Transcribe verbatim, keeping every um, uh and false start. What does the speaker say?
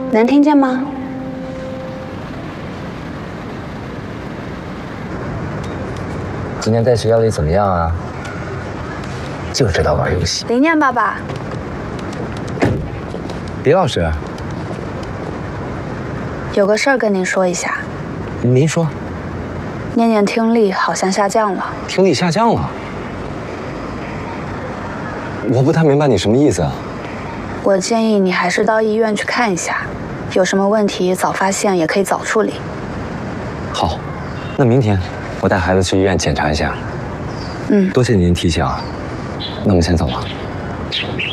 能听见吗？ 今天在学校里怎么样啊？就知道玩游戏。 林念爸爸， 李老师， 有个事儿跟您说一下。 您说。 念念听力好像下降了。 听力下降了？我不太明白你什么意思啊。 我建议你还是到医院去看一下，有什么问题早发现也可以早处理。 好，那明天我带孩子去医院检查一下。 嗯， 多谢您提醒啊。那我们先走了。